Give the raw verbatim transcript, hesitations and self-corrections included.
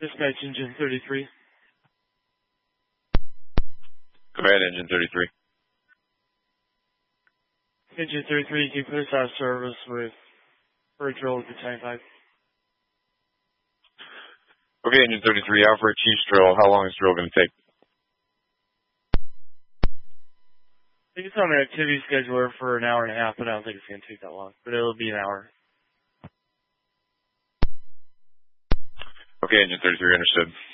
Dispatch engine thirty-three. Go ahead, engine thirty-three. Engine thirty-three, can you put us out of service with for a drill at the twenty-five? Okay, engine thirty-three, out for a Chiefs drill. How long is drill going to take? I think it's on an activity scheduler for an hour and a half, but I don't think it's going to take that long. But it'll be an hour. Okay, engine thirty-three, understood.